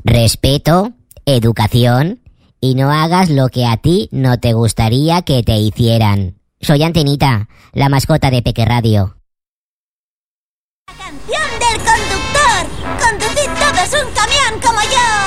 respeto, educación y no hagas lo que a ti no te gustaría que te hicieran. Soy Antenita, la mascota de Peque Radio. La canción del conductor. Conducid todos un camión como yo.